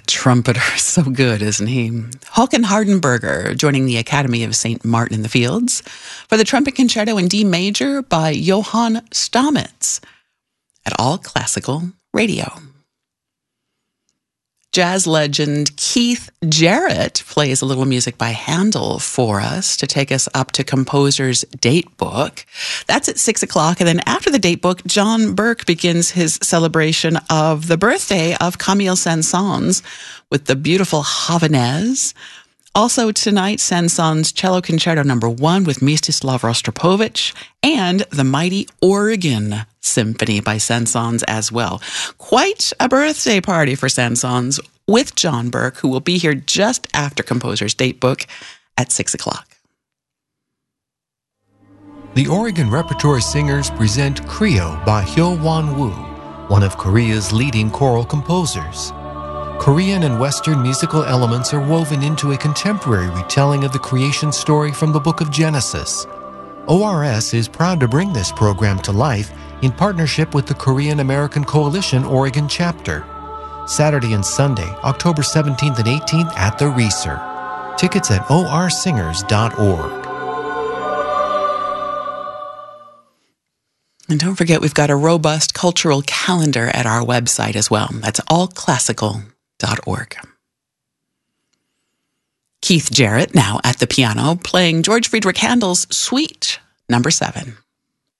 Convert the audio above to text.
Trumpeter, so good, isn't he? Håkan Hardenberger joining the Academy of St. Martin in the Fields for the Trumpet Concerto in D major by Johann Stamitz at All Classical Radio. Jazz legend Keith Jarrett plays a little music by Handel for us to take us up to composer's date book. That's at 6 o'clock. And then after the date book, John Burke begins his celebration of the birthday of Camille Saint-Saëns with the beautiful Havanaise. Also tonight, Saint-Saëns Cello Concerto No. 1 with Mstislav Rostropovich and the mighty Oregon Symphony by Saint-Saëns as well. Quite a birthday party for Saint-Saëns with John Burke, who will be here just after composer's date book at 6 o'clock. The Oregon Repertory Singers present Creo by Hyo-Won Woo, one of Korea's leading choral composers. Korean and Western musical elements are woven into a contemporary retelling of the creation story from the Book of Genesis. ORS is proud to bring this program to life in partnership with the Korean American Coalition Oregon chapter. Saturday and Sunday, October 17th and 18th at the Reeser. Tickets at orsingers.org. And don't forget, we've got a robust cultural calendar at our website as well. That's allclassical.org. Keith Jarrett now at the piano playing George Friedrich Handel's Suite No. 7.